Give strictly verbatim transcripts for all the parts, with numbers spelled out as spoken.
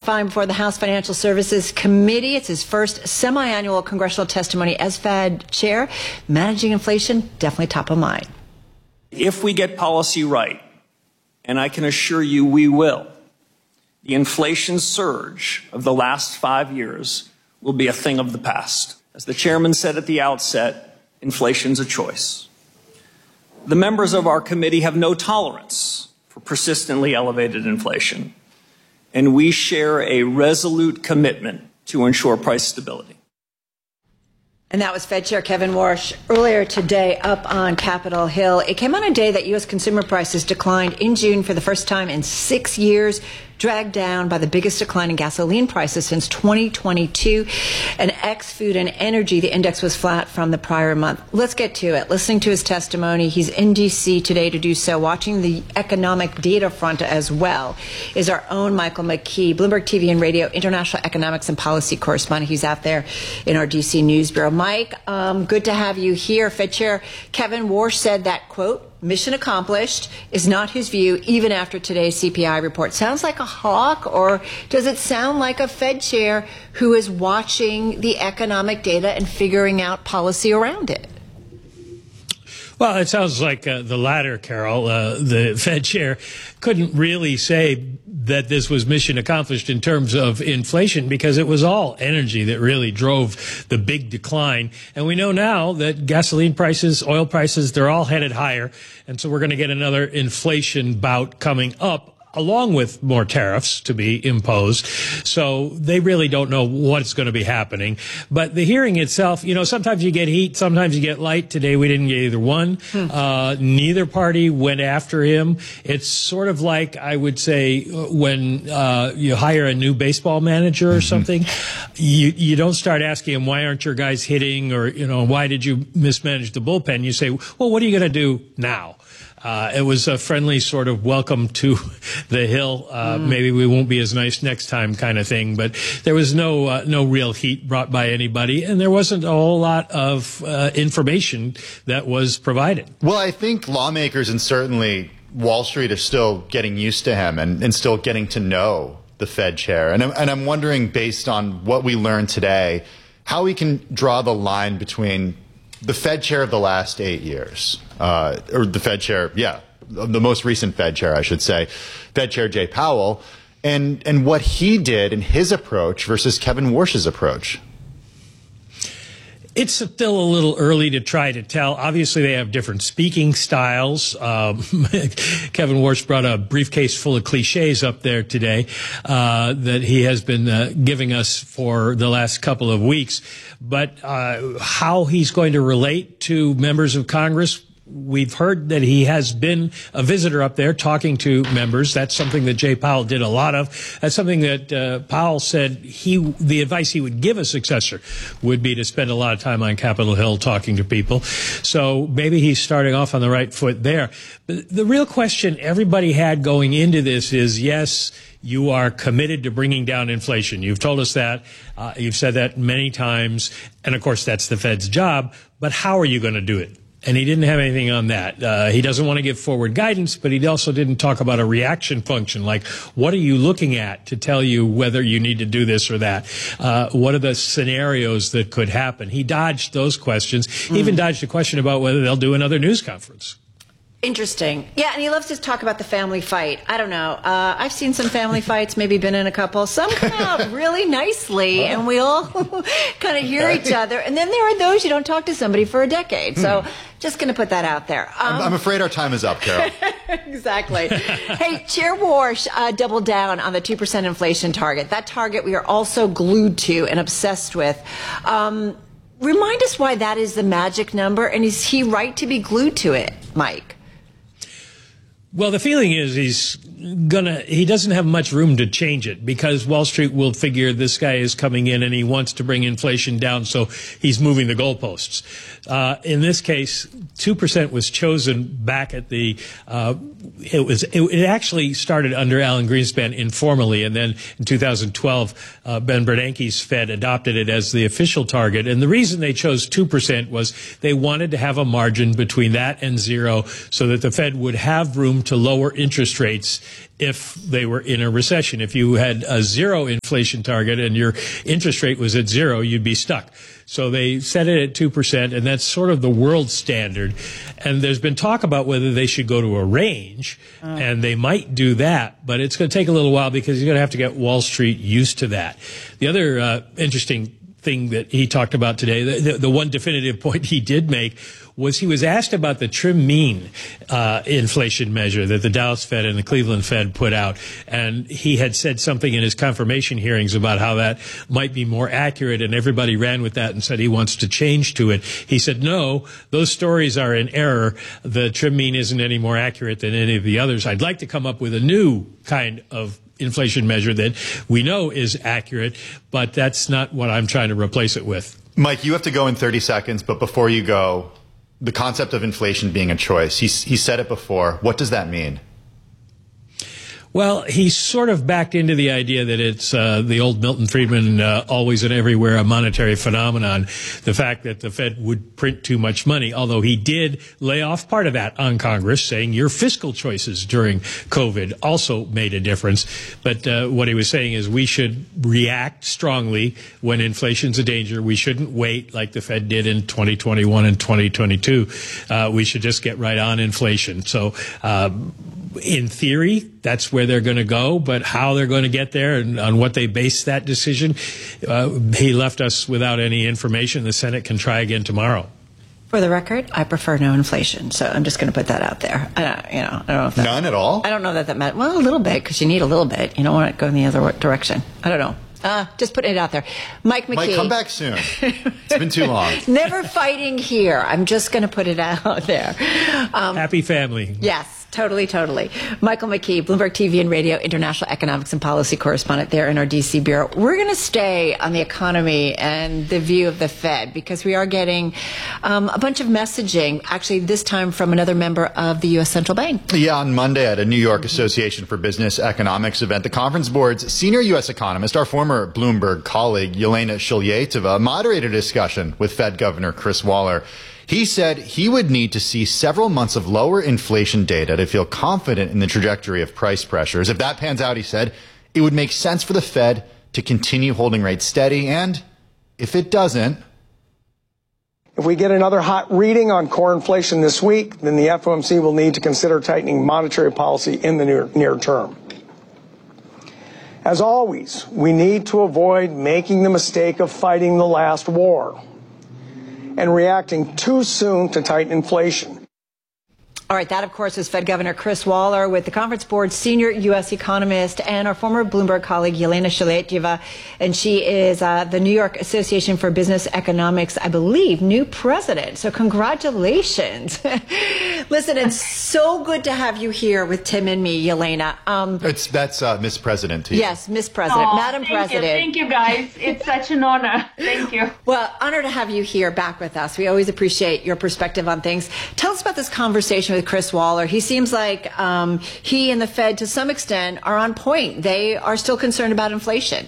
testifying before the House Financial Services Committee. It's his first semi-annual congressional testimony as Fed chair. Managing inflation, definitely top of mind. If we get policy right, and I can assure you we will, the inflation surge of the last five years will be a thing of the past. As the chairman said at the outset, inflation's a choice. The members of our committee have no tolerance for persistently elevated inflation, and we share a resolute commitment to ensure price stability. And that was Fed Chair Kevin Warsh earlier today up on Capitol Hill. It came on a day that U S consumer prices declined in June for the first time in six years, dragged down by the biggest decline in gasoline prices since twenty twenty-two. And ex-food and energy, the index was flat from the prior month. Let's get to it. Listening to his testimony, he's in D C today to do so. Watching the economic data front as well is our own Michael McKee, Bloomberg T V and Radio international economics and policy correspondent. He's out there in our D C News Bureau. Mike, um, good to have you here. Fed Chair Kevin Warsh said that, quote, mission accomplished is not his view, even after today's C P I report. Sounds like a hawk, or does it sound like a Fed chair who is watching the economic data and figuring out policy around it? Well, it sounds like uh, the latter, Carol. Uh, the Fed chair couldn't really say that this was mission accomplished in terms of inflation, because it was all energy that really drove the big decline. And we know now that gasoline prices, oil prices, they're all headed higher. And so we're going to get another inflation bout coming up, along with more tariffs to be imposed. So they really don't know what's going to be happening. But the hearing itself, you know, sometimes you get heat, sometimes you get light. Today we didn't get either one. Hmm. Uh, neither party went after him. It's sort of like, I would say, when uh, you hire a new baseball manager or something, you, you don't start asking him, why aren't your guys hitting? Or, you know, why did you mismanage the bullpen? You say, well, what are you going to do now? Uh, it was a friendly sort of welcome to the Hill. Uh, mm. Maybe we won't be as nice next time kind of thing. But there was no uh, no real heat brought by anybody, and there wasn't a whole lot of uh, information that was provided. Well, I think lawmakers and certainly Wall Street are still getting used to him and, and still getting to know the Fed chair. And I'm, and I'm wondering, based on what we learned today, how we can draw the line between the Fed chair of the last eight years, uh, or the Fed chair, yeah, the most recent Fed chair, I should say, Fed Chair Jay Powell, and, and what he did in his approach versus Kevin Warsh's approach. It's still a little early to try to tell. Obviously, they have different speaking styles. Um, Kevin Warsh brought a briefcase full of cliches up there today uh, that he has been uh, giving us for the last couple of weeks. But uh, how he's going to relate to members of Congress, we've heard that he has been a visitor up there talking to members. That's something that Jay Powell did a lot of. That's something that uh, Powell said he, the advice he would give a successor would be to spend a lot of time on Capitol Hill talking to people. So maybe he's starting off on the right foot there. But the real question everybody had going into this is, yes, you are committed to bringing down inflation. You've told us that. Uh, you've said that many times. And, of course, that's the Fed's job. But how are you going to do it? And he didn't have anything on that. Uh, he doesn't want to give forward guidance, but he also didn't talk about a reaction function, like what are you looking at to tell you whether you need to do this or that? Uh, what are the scenarios that could happen? He dodged those questions. He mm. even dodged a question about whether they'll do another news conference. Interesting. Yeah, and he loves to talk about the family fight. I don't know. Uh, I've seen some family fights, maybe been in a couple. Some come out really nicely, and we all kind of hear each other. And then there are those you don't talk to somebody for a decade. So just going to put that out there. Um, I'm, I'm afraid our time is up, Carol. Exactly. Hey, Chair Warsh uh, doubled down on the two percent inflation target. That target we are also glued to and obsessed with. Um, remind us why that is the magic number, and is he right to be glued to it, Mike? Well, the feeling is he's gonna, he doesn't have much room to change it, because Wall Street will figure this guy is coming in and he wants to bring inflation down, so he's moving the goalposts. Uh, in this case, two percent was chosen back at the, uh, it was, it, it actually started under Alan Greenspan informally, and then in two thousand twelve, uh, Ben Bernanke's Fed adopted it as the official target. And the reason they chose two percent was they wanted to have a margin between that and zero so that the Fed would have room room to lower interest rates if they were in a recession. If you had a zero inflation target and your interest rate was at zero, you'd be stuck. So they set it at two percent, and that's sort of the world standard. And there's been talk about whether they should go to a range, oh. and they might do that, but it's going to take a little while because you're going to have to get Wall Street used to that. The other uh, interesting thing that he talked about today, the, the, the one definitive point he did make, was he was asked about the trim mean uh, inflation measure that the Dallas Fed and the Cleveland Fed put out. And he had said something in his confirmation hearings about how that might be more accurate, and everybody ran with that and said he wants to change to it. He said, no, those stories are in error. The trim mean isn't any more accurate than any of the others. I'd like to come up with a new kind of inflation measure that we know is accurate, but that's not what I'm trying to replace it with. Mike, you have to go in thirty seconds, but before you go, the concept of inflation being a choice, he, he said it before. What does that mean? Well, he sort of backed into the idea that it's uh, the old Milton Friedman, uh, always and everywhere a monetary phenomenon, the fact that the Fed would print too much money, although he did lay off part of that on Congress, saying your fiscal choices during COVID also made a difference. But uh, what he was saying is we should react strongly when inflation's a danger. We shouldn't wait like the Fed did in twenty twenty-one and twenty twenty-two. Uh, we should just get right on inflation. So, uh, in theory, that's where they're going to go, but how they're going to get there and on what they base that decision, uh, he left us without any information. The Senate can try again tomorrow. For the record, I prefer no inflation, so I'm just going to put that out there. I don't, you know, I don't know if that, none at all. I don't know that that matters. Well, a little bit, because you need a little bit. You don't want to go in the other direction. I don't know. Uh, just putting it out there. Mike McKee. Mike, come back soon. It's been too long. Never fighting here. I'm just going to put it out there. Um, Happy family. Yes. Totally, totally. Michael McKee, Bloomberg T V and Radio International Economics and Policy Correspondent there in our D C Bureau. We're going to stay on the economy and the view of the Fed because we are getting um, a bunch of messaging, actually this time from another member of the U S Central Bank. Yeah, on Monday at a New York Association for Business Economics event, the Conference Board's senior U S economist, our former Bloomberg colleague, Yelena Shuleyeva, moderated a discussion with Fed Governor Chris Waller. He said he would need to see several months of lower inflation data to feel confident in the trajectory of price pressures. If that pans out, he said, it would make sense for the Fed to continue holding rates steady. And if it doesn't, if we get another hot reading on core inflation this week, then the F O M C will need to consider tightening monetary policy in the near, near term. As always, we need to avoid making the mistake of fighting the last war and reacting too soon to tighten inflation. All right, that, of course, is Fed Governor Chris Waller with the Conference Board's senior U S economist and our former Bloomberg colleague, Yelena Shuleyeva. And she is uh, the New York Association for Business Economics, I believe, new president. So congratulations. Listen, it's so good to have you here with Tim and me, Yelena. Um, it's, that's uh, Miss President to you. Yes, Miss President, oh, Madam thank President. You. Thank you, guys. It's such an honor. Thank you. Well, honor to have you here back with us. We always appreciate your perspective on things. Tell us about this conversation with Chris Waller. He seems like um, he and the Fed, to some extent, are on point. They are still concerned about inflation.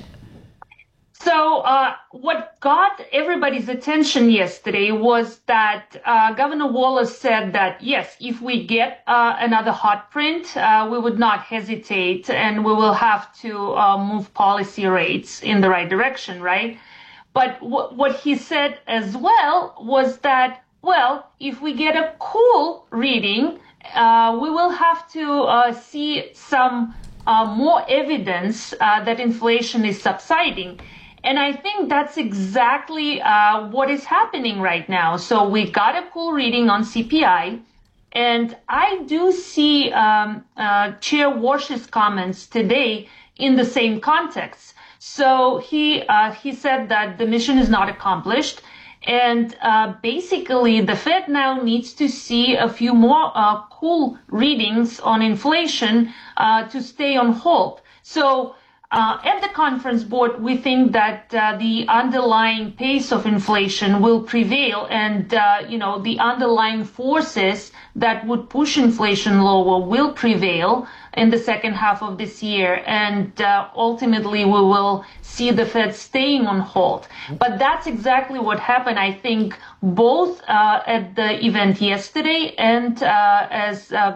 So uh, what got everybody's attention yesterday was that uh, Governor Waller said that, yes, if we get uh, another hot print, uh, we would not hesitate and we will have to uh, move policy rates in the right direction, right? But w- what he said as well was that, well, if we get a cool reading, uh, we will have to uh, see some uh, more evidence uh, that inflation is subsiding. And I think that's exactly uh, what is happening right now. So we got a cool reading on C P I. And I do see um, uh, Chair Warsh's comments today in the same context. So he uh, he said that the mission is not accomplished. And uh, basically, the Fed now needs to see a few more uh, cool readings on inflation uh, to stay on hold. So uh, at the Conference Board, we think that uh, the underlying pace of inflation will prevail, and uh, you know the underlying forces that would push inflation lower will prevail in the second half of this year, and uh, ultimately we will see the Fed staying on hold. But that's exactly what happened, I think, both uh, at the event yesterday and uh, as uh,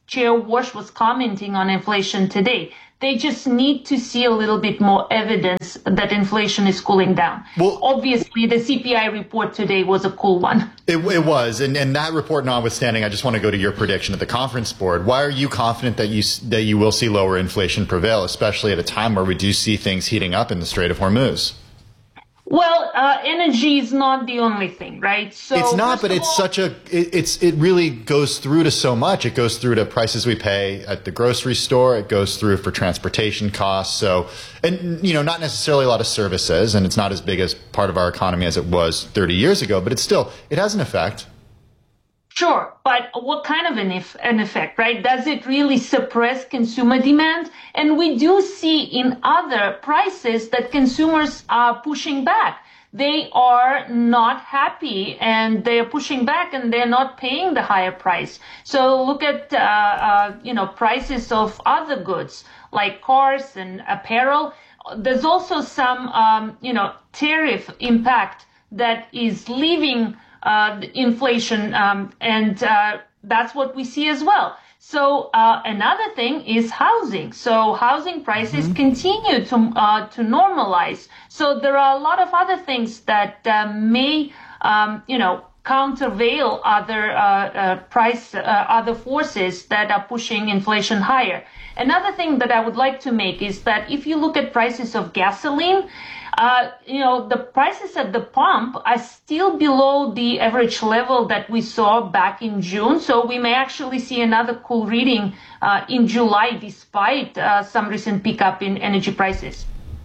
Chair Walsh was commenting on inflation today. They just need to see a little bit more evidence that inflation is cooling down. Well, obviously, the C P I report today was a cool one. It, it was, and, and that report notwithstanding, I just want to go to your prediction at the conference board. Why are you confident that you that you will see lower inflation prevail, especially at a time where we do see things heating up in the Strait of Hormuz? Well, uh, energy is not the only thing, right? So it's not, but it's all, such a, it, it's, it really goes through to so much. It goes through to prices we pay at the grocery store. It goes through for transportation costs. So, and, you know, not necessarily a lot of services, and it's not as big as part of our economy as it was thirty years ago, but it's still, it has an effect. Sure, but what kind of an, if, an effect, right? Does it really suppress consumer demand? And we do see in other prices that consumers are pushing back. They are not happy and they're pushing back and they're not paying the higher price. So look at, uh, uh, you know, prices of other goods like cars and apparel. There's also some, um, you know, tariff impact that is leaving Uh, inflation, um, and uh, that's what we see as well. So uh, another thing is housing. So housing prices mm-hmm. continue to uh, to normalize. So there are a lot of other things that uh, may, um, you know, countervail other uh, uh, price, uh, other forces that are pushing inflation higher. Another thing that I would like to make is that if you look at prices of gasoline, Uh, you know, the prices at the pump are still below the average level that we saw back in June. So we may actually see another cool reading uh, in July, despite uh, some recent pickup in energy prices.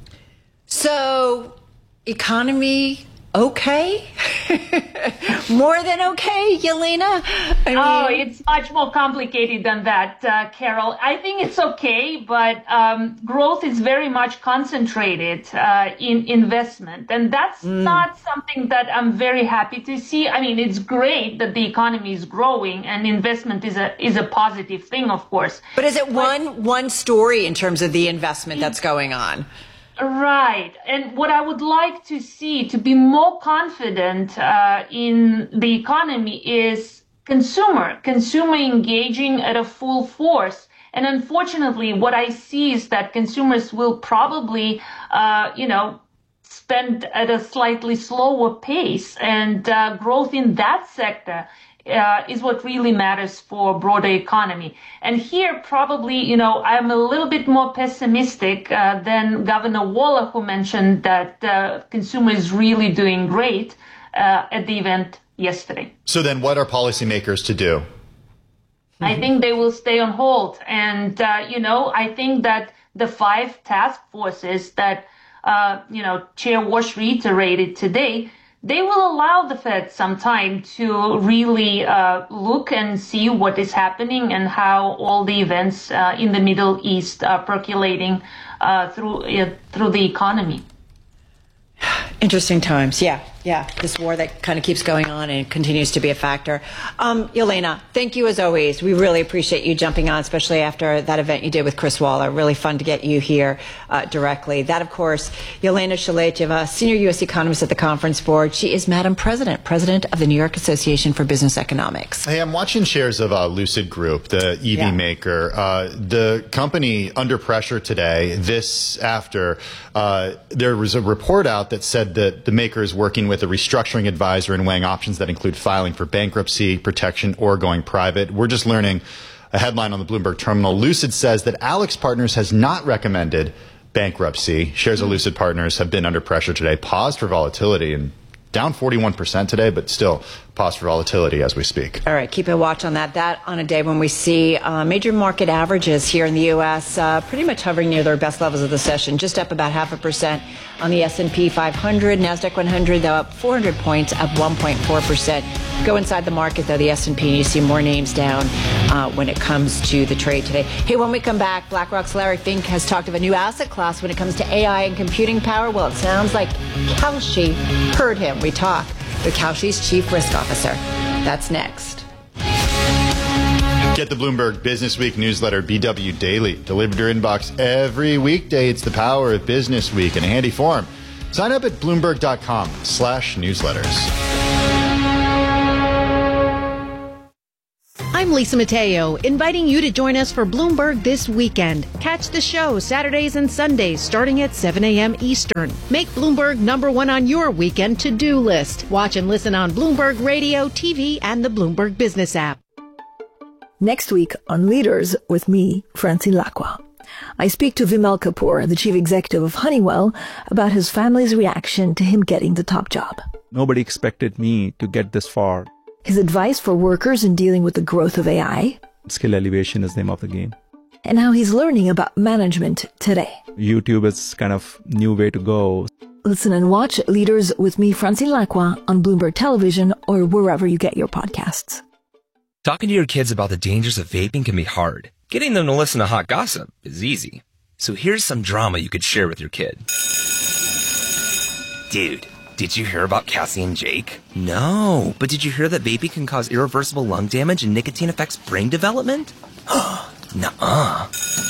So, economy okay? More than okay, Yelena? I mean, oh, it's much more complicated than that, uh, Carol. I think it's okay, but um, growth is very much concentrated uh, in investment. And that's mm. not something that I'm very happy to see. I mean, it's great that the economy is growing and investment is a is a positive thing, of course. But is it but, one one story in terms of the investment that's going on? Right. And what I would like to see to be more confident uh, in the economy is consumer, consumer engaging at a full force. And unfortunately, what I see is that consumers will probably, uh, you know, spend at a slightly slower pace, and uh, growth in that sector Uh, is what really matters for broader economy. And here, probably, you know, I'm a little bit more pessimistic uh, than Governor Waller, who mentioned that uh, consumer is really doing great uh, at the event yesterday. So then what are policymakers to do? I think they will stay on hold. And, uh, you know, I think that the five task forces that, uh, you know, Chair Walsh reiterated today, they will allow the Fed some time to really uh, look and see what is happening and how all the events uh, in the Middle East are percolating uh, through uh, through the economy. Interesting times. Yeah, yeah. This war that kind of keeps going on and continues to be a factor. Um, Yelena, thank you as always. We really appreciate you jumping on, especially after that event you did with Chris Waller. Really fun to get you here uh, directly. That, of course, Yelena Shaletyeva, senior U S economist at the Conference Board. She is Madam President, president of the New York Association for Business Economics. Hey, I'm watching shares of uh, Lucid Group, the E V yeah. maker. Uh, the company under pressure today, this after uh, there was a report out that said that the maker is working with a restructuring advisor and weighing options that include filing for bankruptcy, protection, or going private. We're just learning a headline on the Bloomberg terminal. Lucid says that Alex Partners has not recommended bankruptcy. Shares of Lucid Partners have been under pressure today, paused for volatility, and down forty-one percent today, but still pause for volatility as we speak. All right, keep a watch on that. That on a day when we see uh, major market averages here in the U S uh, pretty much hovering near their best levels of the session, just up about half a percent on the S and P five hundred. NASDAQ one hundred, though, up four hundred points, up one point four percent. Go inside the market, though, the S and P, and you see more names down uh, when it comes to the trade today. Hey, when we come back, BlackRock's Larry Fink has talked of a new asset class when it comes to A I and computing power. Well, it sounds like Kalshi heard him. We talk with Kalshi's chief risk officer. That's next. Get the Bloomberg Business Week newsletter, B W Daily, delivered to your inbox every weekday. It's the power of Business Week in a handy form. Sign up at Bloomberg.com slash newsletters. I'm Lisa Mateo, inviting you to join us for Bloomberg This Weekend. Catch the show Saturdays and Sundays starting at seven a.m. Eastern. Make Bloomberg number one on your weekend to-do list. Watch and listen on Bloomberg Radio, T V, and the Bloomberg Business app. Next week on Leaders with me, Francine Lacqua. I speak to Vimal Kapoor, the chief executive of Honeywell, about his family's reaction to him getting the top job. Nobody expected me to get this far. His advice for workers in dealing with the growth of A I. Skill elevation is the name of the game. And how he's learning about management today. YouTube is kind of new way to go. Listen and watch Leaders with me, Francine Lacqua, on Bloomberg Television or wherever you get your podcasts. Talking to your kids about the dangers of vaping can be hard. Getting them to listen to hot gossip is easy. So here's some drama you could share with your kid. Dude, did you hear about Cassie and Jake? No, but did you hear that vaping can cause irreversible lung damage and nicotine affects brain development? Nuh-uh.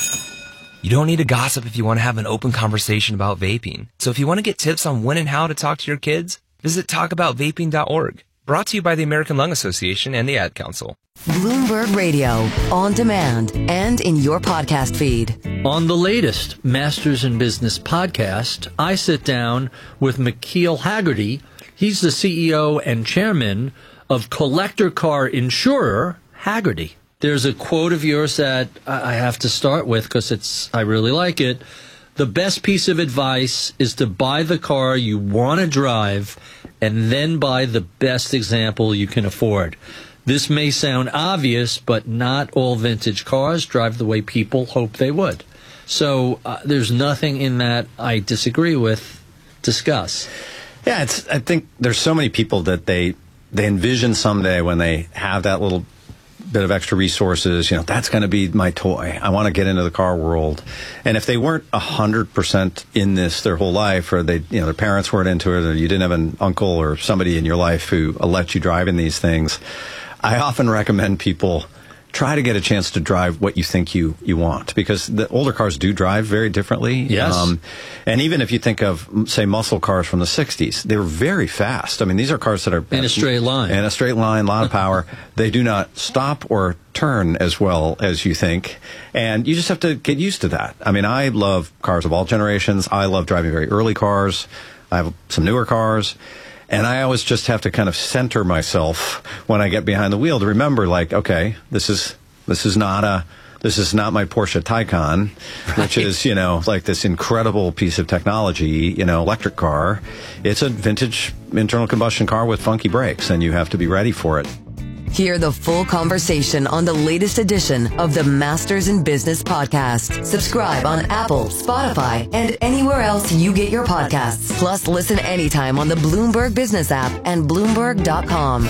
You don't need to gossip if you want to have an open conversation about vaping. So if you want to get tips on when and how to talk to your kids, visit talk about vaping dot org. Brought to you by the American Lung Association and the Ad Council. Bloomberg Radio, on demand and in your podcast feed. On the latest Masters in Business podcast, I sit down with McKeel Hagerty. He's the C E O and chairman of collector car insurer Hagerty. There's a quote of yours that I have to start with because it's I really like it. The best piece of advice is to buy the car you want to drive and then buy the best example you can afford. This may sound obvious, but not all vintage cars drive the way people hope they would. So uh, there's nothing in that I disagree with. Discuss. Yeah, it's. I think there's so many people that they they envision someday when they have that little bit of extra resources, you know, that's going to be my toy. I want to get into the car world. And if they weren't one hundred percent in this their whole life, or they, you know, their parents weren't into it, or you didn't have an uncle or somebody in your life who let you drive in these things, I often recommend people try to get a chance to drive what you think you, you want, because the older cars do drive very differently. Yes. Um, and even if you think of, say, muscle cars from the sixties, they were very fast. I mean, these are cars that are... In a straight line. In a straight line, a lot of power. They do not stop or turn as well as you think. And you just have to get used to that. I mean, I love cars of all generations. I love driving very early cars. I have some newer cars. And I always just have to kind of center myself when I get behind the wheel to remember, like, okay, this is this is not a this is not my Porsche Taycan, right, which is, you know, like this incredible piece of technology, you know, electric car. It's a vintage internal combustion car with funky brakes, and you have to be ready for it. Hear the full conversation on the latest edition of the Masters in Business podcast. Subscribe on Apple, Spotify, and anywhere else you get your podcasts. Plus, listen anytime on the Bloomberg Business app and Bloomberg dot com.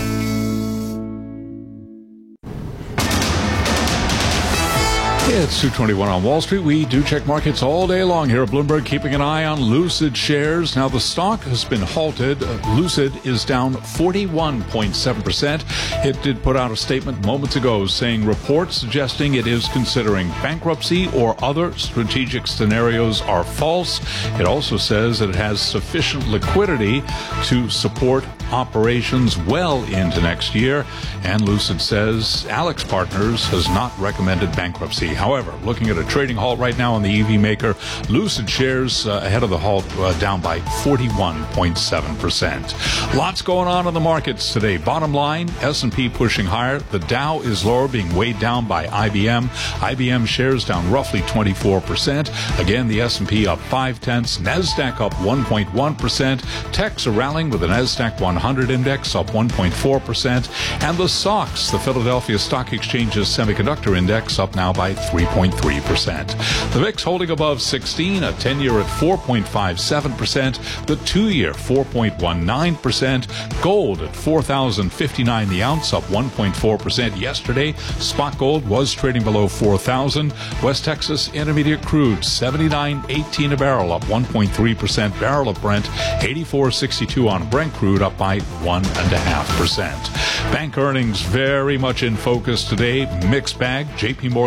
It's two twenty-one on Wall Street. We do check markets all day long here at Bloomberg, keeping an eye on Lucid shares. Now, the stock has been halted. Lucid is down forty-one point seven percent. It did put out a statement moments ago saying reports suggesting it is considering bankruptcy or other strategic scenarios are false. It also says that it has sufficient liquidity to support operations well into next year. And Lucid says Alex Partners has not recommended bankruptcy. However, looking at a trading halt right now on the E V maker, Lucid shares uh, ahead of the halt uh, down by forty-one point seven percent. Lots going on in the markets today. Bottom line, S and P pushing higher. The Dow is lower, being weighed down by I B M. I B M shares down roughly twenty-four percent. Again, the S and P up five tenths. NASDAQ up one point one percent. Techs are rallying with the NASDAQ one hundred index up one point four percent. And the S O X, the Philadelphia Stock Exchange's semiconductor index, up now by three point three percent. The V I X holding above sixteen, a ten-year at four point five seven percent, the two-year four point one nine percent, gold at four thousand fifty-nine the ounce, up one point four percent yesterday. Spot gold was trading below four thousand. West Texas Intermediate crude seventy-nine eighteen a barrel, up one point three percent. Barrel of Brent eighty-four sixty-two on Brent crude, up by one point five percent. Bank earnings very much in focus today. Mixed bag. J P Morgan Chase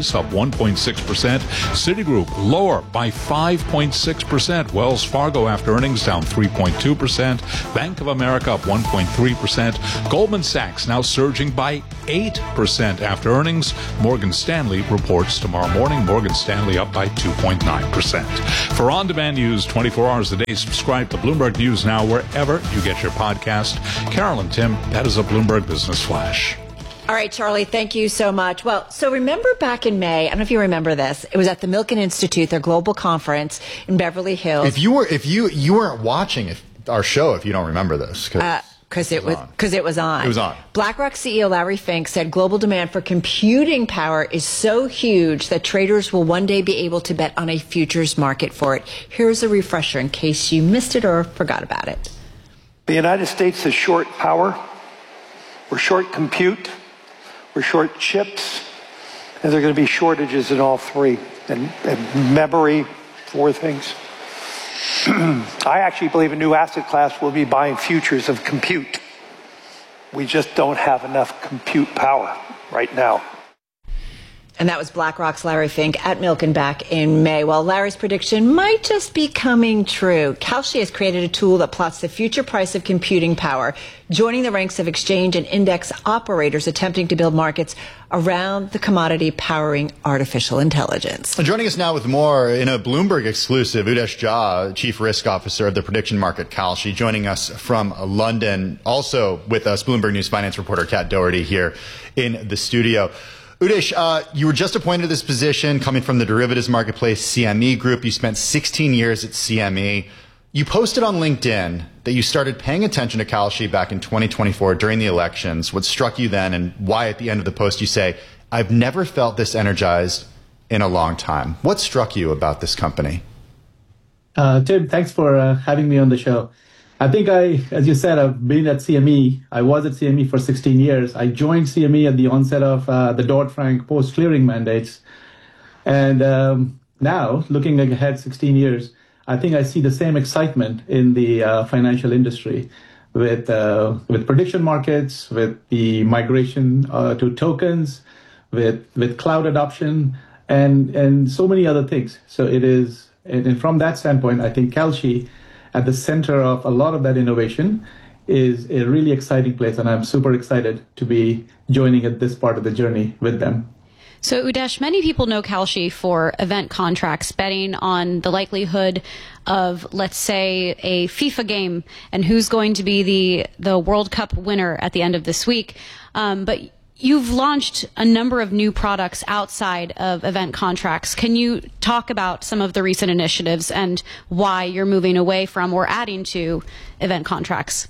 Chase up one point six percent. Citigroup lower by five point six percent. Wells Fargo after earnings down three point two percent. Bank of America up one point three percent. Goldman Sachs now surging by eight percent after earnings. Morgan Stanley reports tomorrow morning. Morgan Stanley up by two point nine percent. For on-demand news twenty-four hours a day, subscribe to Bloomberg News Now wherever you get your podcast. Carol and Tim, that is a Bloomberg Business Flash. All right, Charlie, thank you so much. Well, so remember back in May, I don't know if you remember this, it was at the Milken Institute, their global conference in Beverly Hills. If you were, if you, you weren't watching if, our show, if you don't remember this. Cause uh, Because it was because it was on. It was on. BlackRock C E O Larry Fink said global demand for computing power is so huge that traders will one day be able to bet on a futures market for it. Here's a refresher in case you missed it or forgot about it. The United States is short power. We're short compute. We're short chips. And there are going to be shortages in all three. And, and memory, four things. I actually believe a new asset class will be buying futures of compute. We just don't have enough compute power right now. And that was BlackRock's Larry Fink at Milken back in May. Well, Larry's prediction might just be coming true. Kalshi has created a tool that plots the future price of computing power, joining the ranks of exchange and index operators attempting to build markets around the commodity powering artificial intelligence. Joining us now with more in a Bloomberg exclusive, Udesh Jha, Chief Risk Officer of the prediction market Kalshi, joining us from London. Also with us, Bloomberg News finance reporter Kat Doherty here in the studio. Udesh, uh, you were just appointed to this position coming from the derivatives marketplace C M E Group. You spent sixteen years at C M E. You posted on LinkedIn that you started paying attention to Kalshi back in twenty twenty-four during the elections. What struck you then, and why at the end of the post you say, "I've never felt this energized in a long time." What struck you about this company? Uh, Tim, thanks for uh, having me on the show. I think I, as you said, I've been at C M E. I was at C M E for sixteen years. I joined C M E at the onset of uh, the Dodd-Frank post-clearing mandates. And um, now, looking ahead sixteen years, I think I see the same excitement in the uh, financial industry with uh, with prediction markets, with the migration uh, to tokens, with with cloud adoption, and and so many other things. So it is, and from that standpoint, I think Kalshi, at the center of a lot of that innovation, is a really exciting place, and I'm super excited to be joining at this part of the journey with them. So, Udesh, many people know Kalshi for event contracts, betting on the likelihood of, let's say, a FIFA game and who's going to be the, the World Cup winner at the end of this week. Um, but you've launched a number of new products outside of event contracts. Can you talk about some of the recent initiatives and why you're moving away from or adding to event contracts?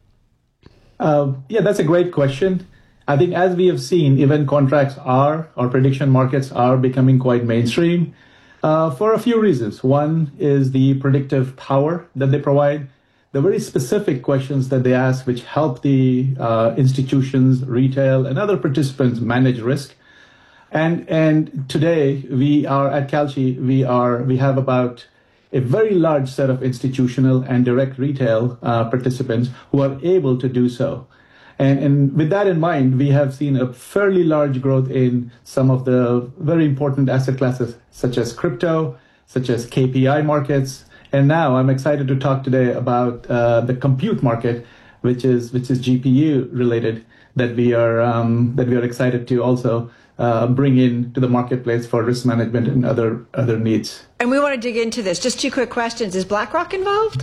Uh, yeah, that's a great question. I think as we have seen, event contracts are, or prediction markets are becoming quite mainstream uh, for a few reasons. One is the predictive power that they provide, the very specific questions that they ask, which help the uh, institutions, retail, and other participants manage risk. And and today we are at Kalshi, we are we have about a very large set of institutional and direct retail uh, participants who are able to do so. And, and with that in mind, we have seen a fairly large growth in some of the very important asset classes, such as crypto, such as K P I markets. And now I'm excited to talk today about uh, the compute market, which is which is G P U related, that we are um, that we are excited to also uh, bring in to the marketplace for risk management and other other needs. And we want to dig into this. Just two quick questions. Is BlackRock involved?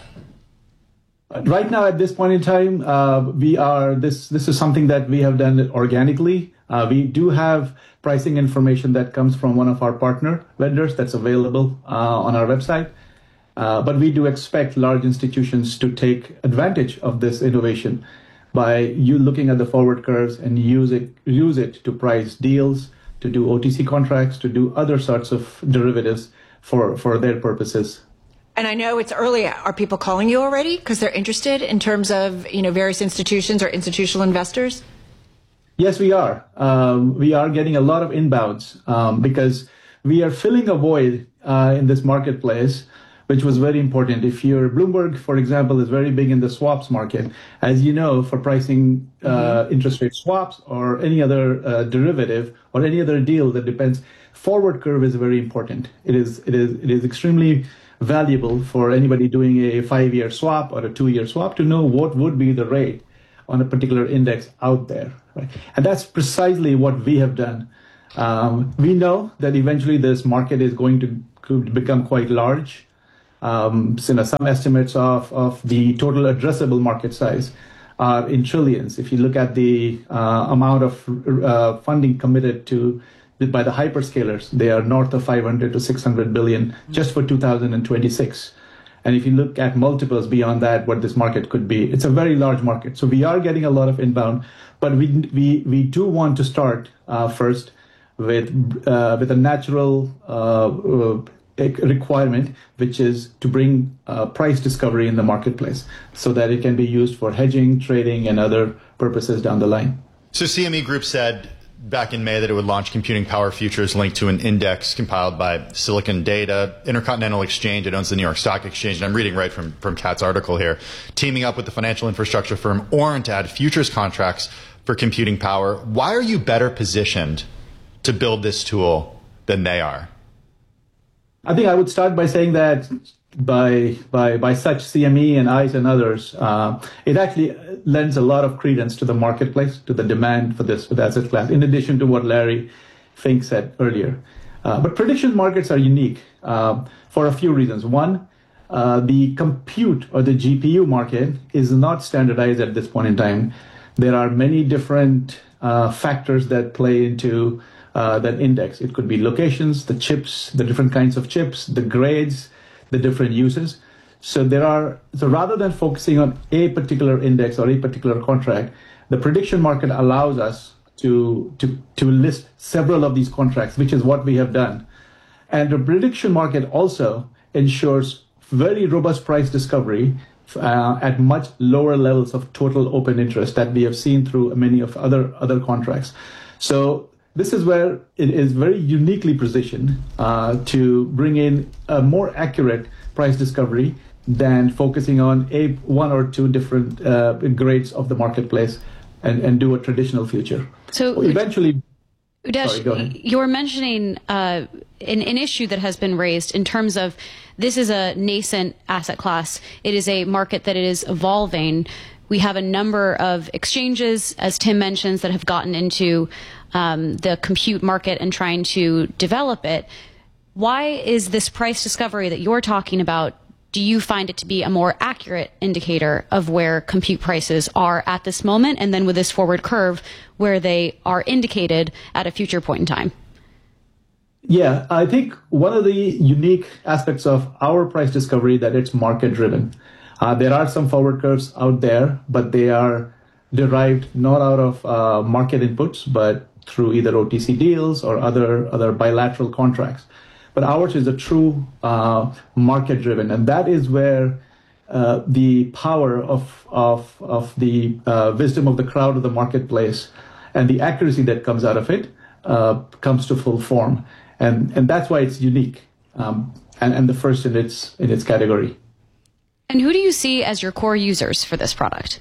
Right now, at this point in time, uh, we are this. This is something that we have done organically. Uh, we do have pricing information that comes from one of our partner vendors that's available uh, on our website. Uh, but we do expect large institutions to take advantage of this innovation by you looking at the forward curves and use it use it to price deals, to do O T C contracts, to do other sorts of derivatives for for their purposes. And I know it's early. Are people calling you already because they're interested in terms of, you know, various institutions or institutional investors? Yes, we are. Um, we are getting a lot of inbounds um, because we are filling a void uh, in this marketplace which was very important. If you're Bloomberg, for example, is very big in the swaps market, as you know, for pricing uh, mm-hmm. interest rate swaps or any other uh, derivative or any other deal that depends, forward curve is very important. It is it is it is extremely valuable for anybody doing a five-year swap or a two-year swap to know what would be the rate on a particular index out there, right? And that's precisely what we have done. Um, we know that eventually this market is going to could become quite large. Um, so, you know, some estimates of, of the total addressable market size are in trillions. If you look at the uh, amount of uh, funding committed to by the hyperscalers, they are north of five hundred to six hundred billion just for two thousand twenty-six. And if you look at multiples beyond that, what this market could be, it's a very large market. So we are getting a lot of inbound, but we we we do want to start uh, first with uh, with a natural uh, uh, requirement, which is to bring uh, price discovery in the marketplace so that it can be used for hedging, trading, and other purposes down the line. So C M E Group said back in May that it would launch computing power futures linked to an index compiled by Silicon Data, Intercontinental Exchange. It owns the New York Stock Exchange. And I'm reading right from, from Kat's article here. Teaming up with the financial infrastructure firm Orn to add futures contracts for computing power. Why are you better positioned to build this tool than they are? I think I would start by saying that by by by such C M E and ICE and others, uh, it actually lends a lot of credence to the marketplace, to the demand for this for the asset class, in addition to what Larry Fink said earlier. Uh, but prediction markets are unique uh, for a few reasons. One, uh, the compute or the G P U market is not standardized at this point in time. There are many different uh, factors that play into uh, that index. It could be locations, the chips, the different kinds of chips, the grades, the different uses. So there are, so rather than focusing on a particular index or a particular contract, the prediction market allows us to, to, to list several of these contracts, which is what we have done. And the prediction market also ensures very robust price discovery uh, at much lower levels of total open interest that we have seen through many of other, other contracts. So this is where it is very uniquely positioned uh, to bring in a more accurate price discovery than focusing on a one or two different uh, grades of the marketplace and, and do a traditional future. So eventually, Udesh, sorry, go ahead. You're mentioning uh, an, an issue that has been raised in terms of this is a nascent asset class. It is a market that it is evolving. We have a number of exchanges, as Tim mentions, that have gotten into um, the compute market and trying to develop it. Why is this price discovery that you're talking about, do you find it to be a more accurate indicator of where compute prices are at this moment, and then with this forward curve, where they are indicated at a future point in time? Yeah, I think one of the unique aspects of our price discovery that it's market driven. Uh, there are some forward curves out there, but they are derived not out of uh, market inputs, but through either O T C deals or other other bilateral contracts. But ours is a true uh, market driven, and that is where uh, the power of of of the uh, wisdom of the crowd of the marketplace and the accuracy that comes out of it uh, comes to full form, and and that's why it's unique um, and and the first in its in its category. And who do you see as your core users for this product?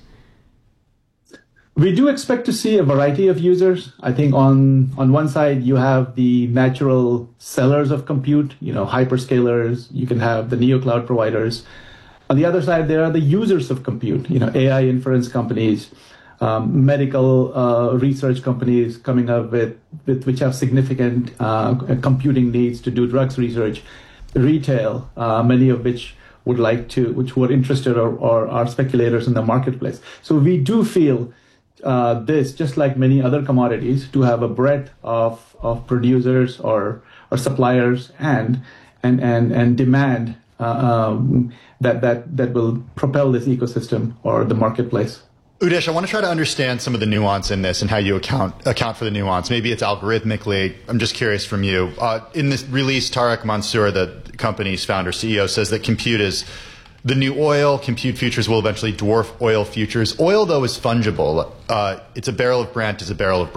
We do expect to see a variety of users. I think on, on one side, you have the natural sellers of compute, you know, hyperscalers. You can have the neo cloud providers. On the other side, there are the users of compute, you know, A I inference companies, um, medical uh, research companies coming up with, with which have significant uh, computing needs to do drugs research, retail, uh, many of which would like to, which were interested or, or are speculators in the marketplace. So we do feel uh, this, just like many other commodities, to have a breadth of, of producers or or suppliers and and and and demand uh, um, that that that will propel this ecosystem or the marketplace. Udesh, I want to try to understand some of the nuance in this and how you account account for the nuance. Maybe it's algorithmically. I'm just curious from you. Uh, in this release, Tarek Mansour, the company's founder, C E O, says that compute is the new oil. Compute futures will eventually dwarf oil futures. Oil, though, is fungible. Uh, it's a barrel of Brent is a barrel of Brent.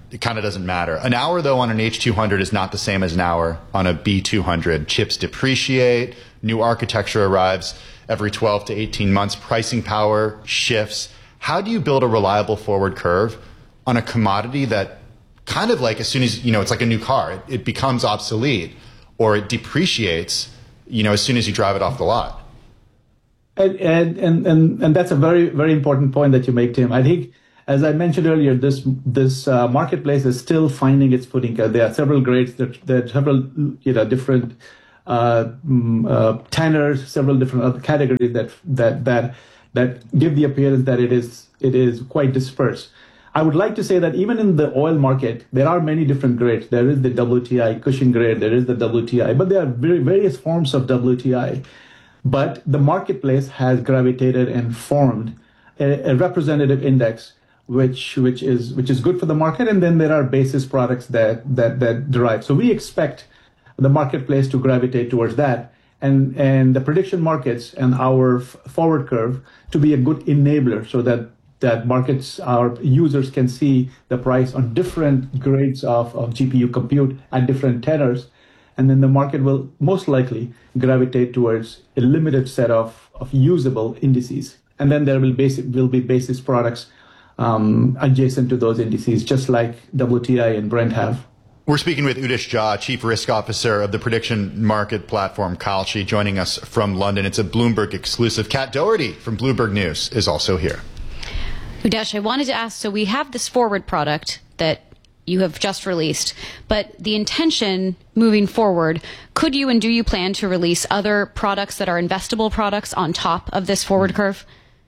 it kind of doesn't matter. An hour, though, on an H two hundred is not the same as an hour on a B two hundred. Chips depreciate, new architecture arrives every twelve to eighteen months, pricing power shifts. How do you build a reliable forward curve on a commodity that kind of like as soon as, you know, it's like a new car, it, it becomes obsolete or it depreciates, you know, as soon as you drive it off the lot? And, and, and, and, and that's a very, very important point that you make, Tim. I think, as I mentioned earlier, this this uh, marketplace is still finding its footing. There are several grades, there, there are several you know different uh, uh, tenors, several different other categories that that that that give the appearance that it is it is quite dispersed. I would like to say that even in the oil market, there are many different grades. There is the W T I Cushing grade, there is the W T I, but there are very, various forms of W T I. But the marketplace has gravitated and formed a, a representative index, which which is which is good for the market, and then there are basis products that that that derive. So we expect the marketplace to gravitate towards that, and and the prediction markets and our f- forward curve to be a good enabler, so that that markets, our users can see the price on different grades of, of G P U compute at different tenors, and then the market will most likely gravitate towards a limited set of, of usable indices, and then there will basic will be basis products Um, adjacent to those indices, just like W T I and Brent have. We're speaking with Udish Jha, Chief Risk Officer of the prediction market platform Kalshi, joining us from London. It's a Bloomberg exclusive. Kat Doherty from Bloomberg News is also here. Udish, I wanted to ask, so we have this forward product that you have just released, but the intention moving forward, could you and do you plan to release other products that are investable products on top of this forward curve?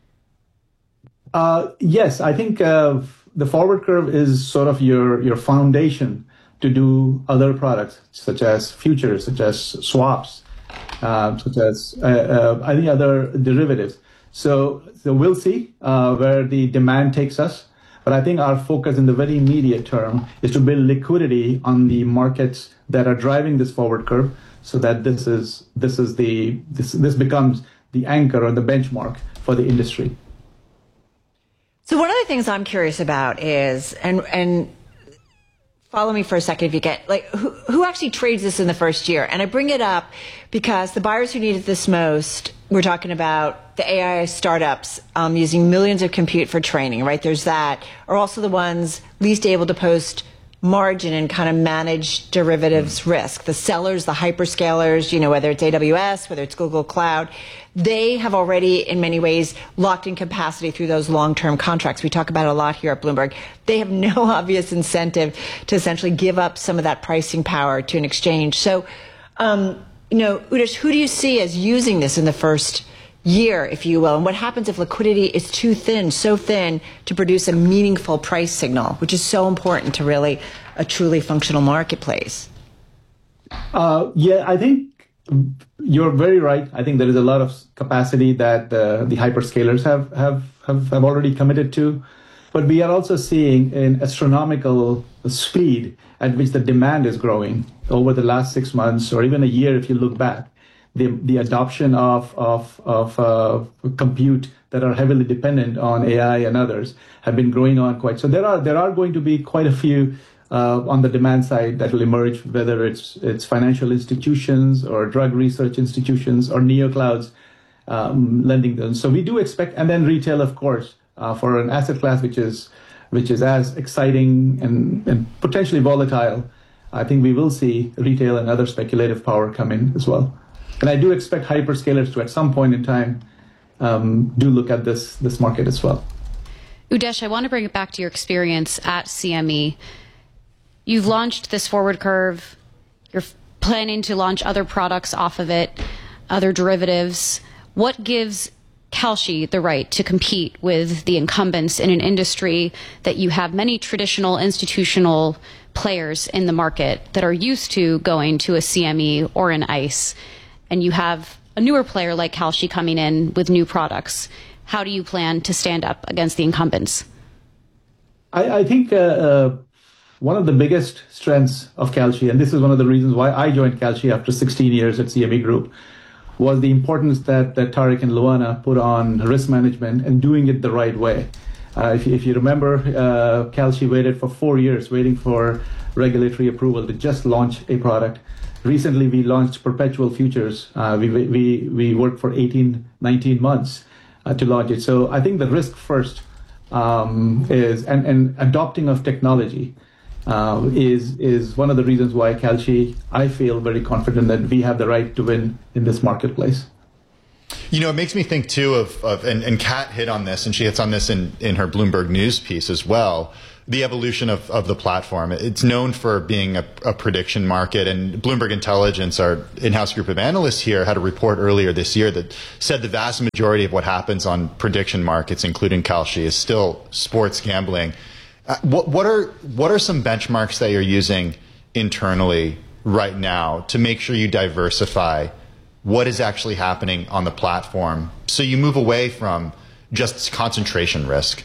Uh, yes, I think uh, the forward curve is sort of your, your foundation to do other products, such as futures, such as swaps, uh, such as uh, uh, any other derivatives. So, so we'll see uh, where the demand takes us. But I think our focus in the very immediate term is to build liquidity on the markets that are driving this forward curve, so that this is this is the this this becomes the anchor or the benchmark for the industry. So one of the things I'm curious about is, and and follow me for a second if you get, like, who, who actually trades this in the first year? And I bring it up because the buyers who need it this most, we're talking about the A I startups um, using millions of compute for training, right? There's that, are also the ones least able to post margin and kind of manage derivatives risk. The sellers, the hyperscalers, you know, whether it's A W S, whether it's Google Cloud, they have already, in many ways, locked in capacity through those long-term contracts. We talk about it a lot here at Bloomberg. They have no obvious incentive to essentially give up some of that pricing power to an exchange. So, um, you know, Udish, who do you see as using this in the first year, if you will? And what happens if liquidity is too thin, so thin, to produce a meaningful price signal, which is so important to really a truly functional marketplace? Uh, yeah, I think you're very right. I think there is a lot of capacity that uh, the hyperscalers have, have, have, have already committed to. But we are also seeing an astronomical speed at which the demand is growing over the last six months or even a year if you look back. The, the adoption of, of, of uh, compute that are heavily dependent on A I and others have been growing on quite. So there are there are going to be quite a few uh, on the demand side that will emerge, whether it's it's financial institutions or drug research institutions or neoclouds um, lending them. So we do expect, and then retail, of course, uh, for an asset class which is which is as exciting and, and potentially volatile. I think we will see retail and other speculative power come in as well. And I do expect hyperscalers to, at some point in time, um, do look at this this market as well. Udish, I want to bring it back to your experience at C M E. You've launched this forward curve. You're planning to launch other products off of it, other derivatives. What gives Kalshi the right to compete with the incumbents in an industry that you have many traditional institutional players in the market that are used to going to a C M E or an ICE? And you have a newer player like Kalshi coming in with new products. How do you plan to stand up against the incumbents? I, I think uh, uh, one of the biggest strengths of Kalshi, and this is one of the reasons why I joined Kalshi after sixteen years at C M E Group, was the importance that, that Tariq and Luana put on risk management and doing it the right way. Uh, if, if you remember, uh, Kalshi waited for four years waiting for regulatory approval to just launch a product. Recently, we launched perpetual futures. Uh, we, we, we worked for eighteen, nineteen months uh, to launch it. So I think the risk first um, is, and, and adopting of technology uh, is, is one of the reasons why Kalshi, I feel very confident that we have the right to win in this marketplace. You know, it makes me think, too, of, of and, and Kat hit on this, and she hits on this in, in her Bloomberg News piece as well, the evolution of, of the platform. It's known for being a, a prediction market, and Bloomberg Intelligence, our in-house group of analysts here, had a report earlier this year that said the vast majority of what happens on prediction markets, including Kalshi, is still sports gambling. Uh, what, what are what are some benchmarks that you're using internally right now to make sure you diversify what is actually happening on the platform, so you move away from just concentration risk?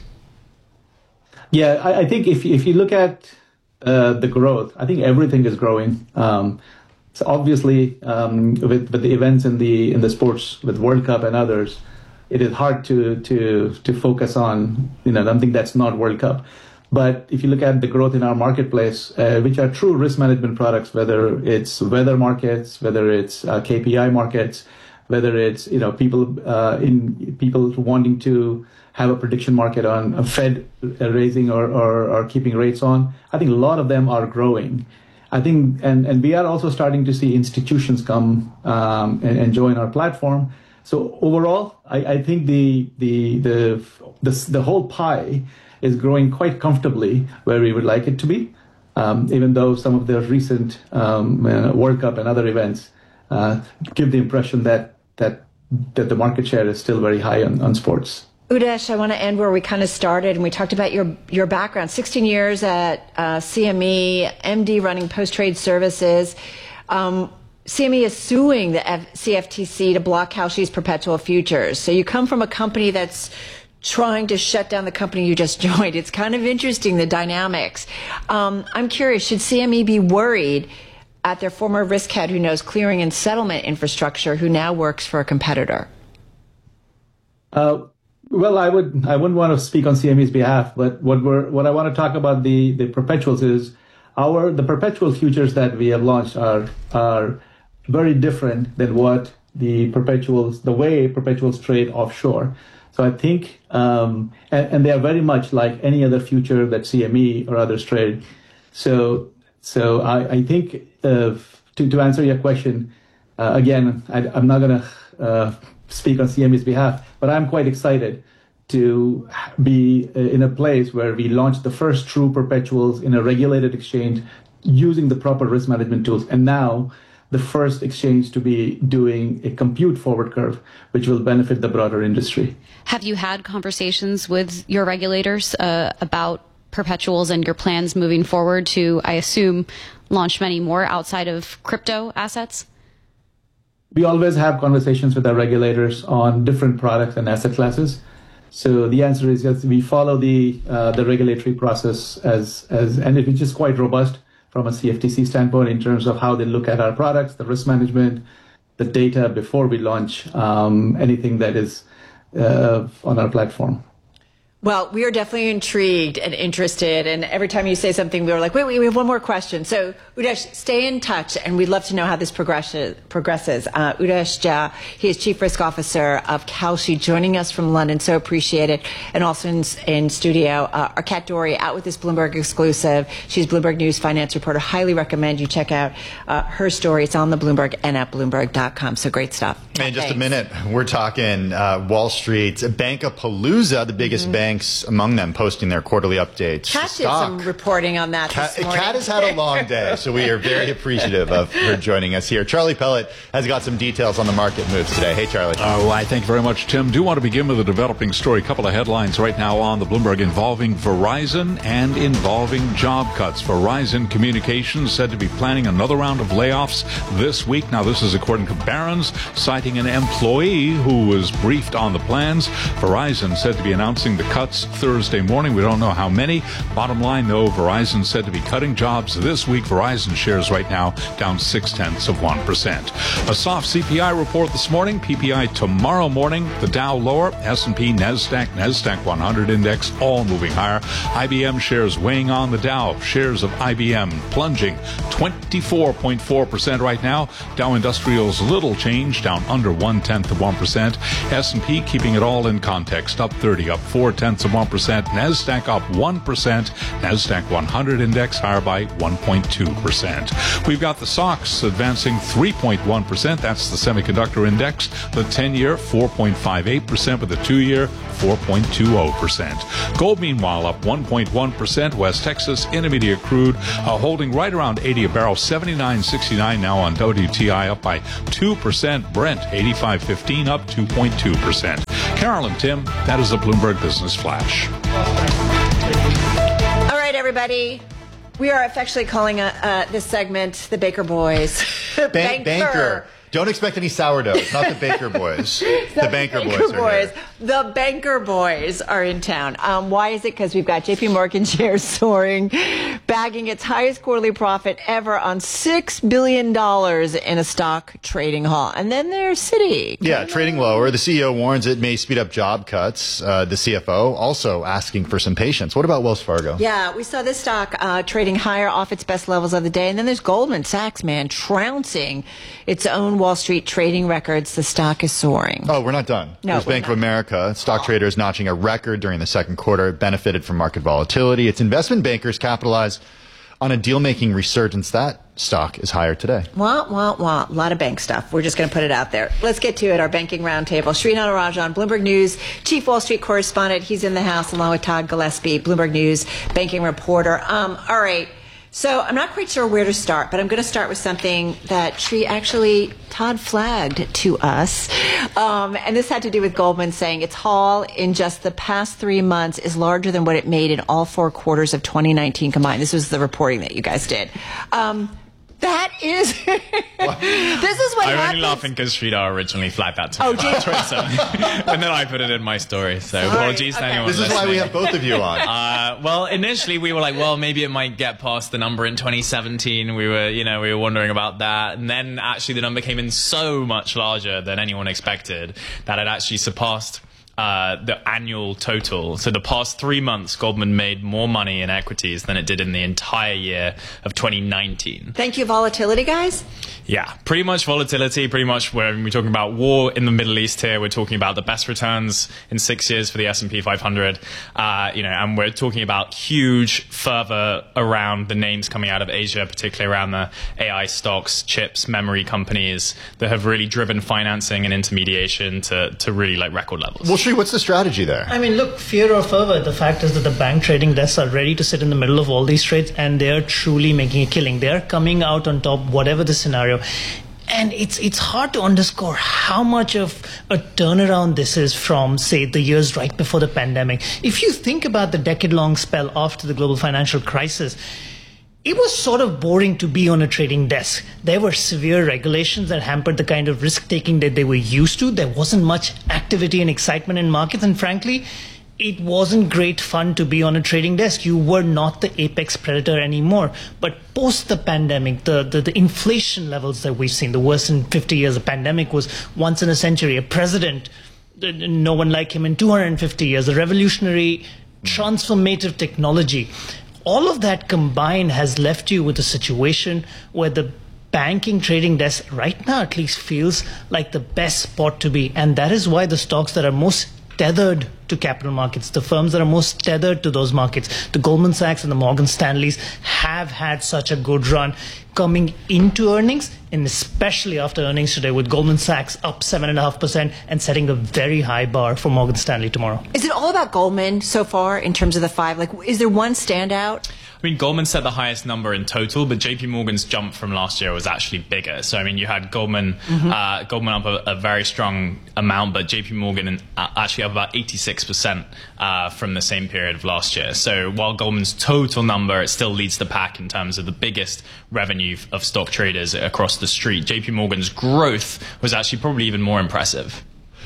Yeah, I, I think if if you look at uh, the growth, I think everything is growing. Um, so obviously, um, with with the events in the in the sports, with World Cup and others, it is hard to to to focus on, you know, something that's not World Cup. But if you look at the growth in our marketplace, uh, which are true risk management products, whether it's weather markets, whether it's uh, K P I markets, whether it's, you know, people uh, in people wanting to have a prediction market on a Fed raising or, or, or keeping rates on, I think a lot of them are growing. I think, and, and we are also starting to see institutions come um, and, and join our platform. So overall, I, I think the, the the the the whole pie is growing quite comfortably where we would like it to be, um, even though some of the recent um, uh, World Cup and other events uh, give the impression that that that the market share is still very high on, on sports. Udesh, I want to end where we kind of started, and we talked about your your background. sixteen years at uh, C M E, M D running post-trade services. Um, C M E is suing the F- C F T C to block Kalshi's perpetual futures. So you come from a company that's trying to shut down the company you just joined. It's kind of interesting, the dynamics. Um, I'm curious, should C M E be worried at their former risk head who knows clearing and settlement infrastructure, who now works for a competitor? Uh, well, I would I wouldn't want to speak on C M E's behalf, but what we're what I want to talk about the the perpetuals is our the perpetual futures that we have launched are are very different than what the perpetuals the way perpetuals trade offshore. So I think, um, and, and they are very much like any other future that C M E or others trade. So, so I, I think uh, to to answer your question, uh, again, I, I'm not going to uh, speak on C M E's behalf, but I'm quite excited to be in a place where we launch the first true perpetuals in a regulated exchange using the proper risk management tools, and now the first exchange to be doing a compute forward curve, which will benefit the broader industry. Have you had conversations with your regulators uh, about perpetuals and your plans moving forward to, I assume, launch many more outside of crypto assets? We always have conversations with our regulators on different products and asset classes. So the answer is yes, we follow the uh, the regulatory process as as and it is just quite robust from a C F T C standpoint in terms of how they look at our products, the risk management, the data before we launch um, anything that is uh, on our platform. Well, we are definitely intrigued and interested. And every time you say something, we were like, wait, wait, we have one more question. So, Udesh, stay in touch, and we'd love to know how this progresses. progresses. Uh, Udesh Jha, he is Chief Risk Officer of Kalshi, joining us from London. So appreciate it. And also in, in studio, uh, our Kat Dorey, out with this Bloomberg exclusive. She's Bloomberg News finance reporter. Highly recommend you check out uh, her story. It's on the Bloomberg and at Bloomberg dot com. So great stuff. In just Thanks. a minute, we're talking uh, Wall Street, Bankapalooza, the biggest mm-hmm. banks among them, posting their quarterly updates. Kat did some reporting on that Kat, this morning. Kat has had a long day, so we are very appreciative of her joining us here. Charlie Pellet has got some details on the market moves today. Hey, Charlie. Oh, I thank you very much, Tim. Do want to begin with a developing story. A couple of headlines right now on the Bloomberg involving Verizon and involving job cuts. Verizon Communications said to be planning another round of layoffs this week. Now, this is according to Barron's, citing an employee who was briefed on the plans. Verizon said to be announcing the cuts cuts Thursday morning. We don't know how many. Bottom line, though, Verizon said to be cutting jobs this week. Verizon shares right now down six tenths of one percent. A soft C P I report this morning. P P I tomorrow morning. The Dow lower. S and P, NASDAQ, NASDAQ one hundred index all moving higher. I B M shares weighing on the Dow. Shares of I B M plunging twenty-four point four percent right now. Dow Industrials little change, down under one tenth of one percent. S and P keeping it all in context, up thirty, up four tenths of one percent. NASDAQ up one percent. NASDAQ one hundred index higher by one point two percent. We've got the S O X advancing three point one percent. That's the semiconductor index. The ten-year four point five eight percent, with the two-year four point two zero percent. Gold, meanwhile, up one point one percent. West Texas Intermediate crude uh, holding right around eighty a barrel, seventy-nine sixty-nine now on W T I, up by two percent. Brent eighty-five fifteen, up two point two percent. Carol and Tim, that is a Bloomberg Business Flash. All right, everybody. We are affectionately calling uh, uh, this segment the Baker Boys. Ba- banker. Don't expect any sourdough. It's not the Baker Boys. the Banker Banker Boys are Boys. here. The Banker Boys are in town. Um, why is it? Because we've got J P Morgan shares soaring, bagging its highest quarterly profit ever on six billion dollars in a stock trading haul. And then there's Citi. Yeah, trading lower. The C E O warns it may speed up job cuts. Uh, the C F O also asking for some patience. What about Wells Fargo? Yeah, we saw this stock uh, trading higher off its best levels of the day. And then there's Goldman Sachs, man, trouncing its own Wall Street trading records. The stock is soaring. Oh, we're not done. No, There's we're Bank not. of America. Stock traders notching a record during the second quarter. It benefited from market volatility. Its investment bankers capitalized on a deal-making resurgence. That stock is higher today. Wah, wah, wah. A lot of bank stuff. We're just going to put it out there. Let's get to it. Our banking roundtable. Srinath Rajan, Bloomberg News, Chief Wall Street Correspondent. He's in the house along with Todd Gillespie, Bloomberg News banking reporter. Um, all right. So I'm not quite sure where to start, but I'm going to start with something that Sri actually, Todd flagged to us. Um, and this had to do with Goldman saying its haul in just the past three months is larger than what it made in all four quarters of twenty nineteen combined. This was the reporting that you guys did. Um, that is, this is what I'm happens. only laughing because Sridhar originally flagged that to me Oh, on did- Twitter. And then I put it in my story. So Sorry. apologies to Okay. anyone This is why we listening. have both of you on. Uh, well, initially we were like, well, maybe it might get past the number in twenty seventeen. We were, you know, we were wondering about that. And then actually the number came in so much larger than anyone expected that it actually surpassed uh, the annual total. So the past three months, Goldman made more money in equities than it did in the entire year of twenty nineteen. Thank you, volatility, guys. Yeah, pretty much volatility, pretty much when we're talking about war in the Middle East here, we're talking about the best returns in six years for the S and P five hundred, uh, you know, and we're talking about huge further around the names coming out of Asia, particularly around the A I stocks, chips, memory companies that have really driven financing and intermediation to, to really like record levels. Well, Sri, what's the strategy there? I mean, look, fear or fervor, the fact is that the bank trading desks are ready to sit in the middle of all these trades and they're truly making a killing. They're coming out on top, whatever the scenario. And it's it's hard to underscore how much of a turnaround this is from, say, the years right before the pandemic. If you think about the decade-long spell after the global financial crisis, it was sort of boring to be on a trading desk. There were severe regulations that hampered the kind of risk-taking that they were used to. There wasn't much activity and excitement in markets. And frankly, it wasn't great fun to be on a trading desk. You were not the apex predator anymore. But post the pandemic, the, the, the inflation levels that we've seen, the worst in fifty years, the pandemic was once in a century. A president, no one like him in two hundred fifty years, a revolutionary, transformative technology. All of that combined has left you with a situation where the banking trading desk right now at least feels like the best spot to be. And that is why the stocks that are most tethered to capital markets, the firms that are most tethered to those markets, the Goldman Sachs and the Morgan Stanleys, have had such a good run coming into earnings, and especially after earnings today, with Goldman Sachs up seven point five percent and setting a very high bar for Morgan Stanley tomorrow. Is it all about Goldman so far in terms of the five? Like, is there one standout? I mean, Goldman set the highest number in total, but J P Morgan's jump from last year was actually bigger. So, I mean, you had Goldman, Mm-hmm. uh, Goldman up a, a very strong amount, but J P Morgan uh, actually up about eighty-six percent uh, from the same period of last year. So, while Goldman's total number, it still leads the pack in terms of the biggest revenue of stock traders across the street. J P Morgan's growth was actually probably even more impressive.